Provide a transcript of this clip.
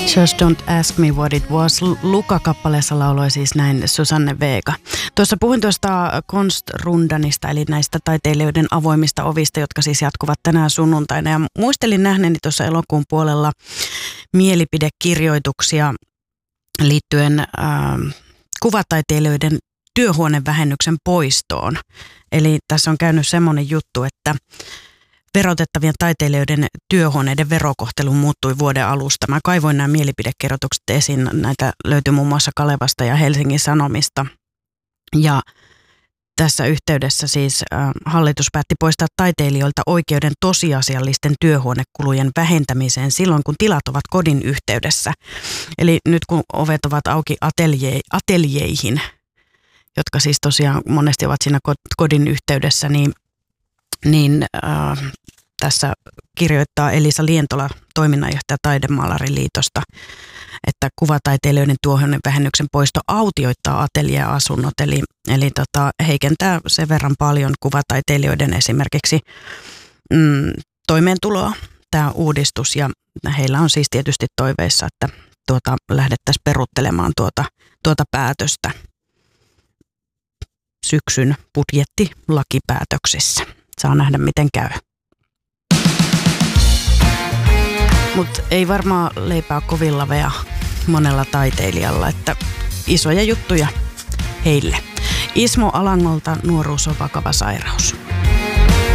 Just Don't Ask Me What It Was. Luka-kappaleessa lauloi siis näin Susanne Vega. Tuossa puhuin tuosta Konstrundanista, eli näistä taiteilijoiden avoimista ovista, jotka siis jatkuvat tänään sunnuntaina. Ja muistelin nähneeni tuossa elokuun puolella mielipidekirjoituksia liittyen kuvataiteilijoiden työhuonevähennyksen poistoon. Eli tässä on käynyt semmoinen juttu, että verotettavien taiteilijoiden työhuoneiden verokohtelu muuttui vuoden alusta. Mä kaivoin nämä mielipidekirjoitukset esiin. Näitä löytyy muun muassa Kalevasta ja Helsingin Sanomista. Ja tässä yhteydessä siis hallitus päätti poistaa taiteilijoilta oikeuden tosiasiallisten työhuonekulujen vähentämiseen silloin, kun tilat ovat kodin yhteydessä. Eli nyt kun ovet ovat auki ateljeihin, jotka siis tosiaan monesti ovat siinä kodin yhteydessä, niin tässä kirjoittaa Elisa Lientola, toiminnanjohtaja Taidemaalariliitosta, että kuvataiteilijoiden työhuonevähennyksen poisto autioittaa ateljeasunnot, eli heikentää sen verran paljon kuvataiteilijoiden esimerkiksi toimeentuloa tämä uudistus, ja heillä on siis tietysti toiveissa, että lähdettäisiin peruuttelemaan tuota päätöstä syksyn budjettilakipäätöksissä. Saa nähdä, miten käy. Mutta ei varmaan leipää kovin lavea monella taiteilijalla, että isoja juttuja heille. Ismo Alangolta: nuoruus on vakava sairaus.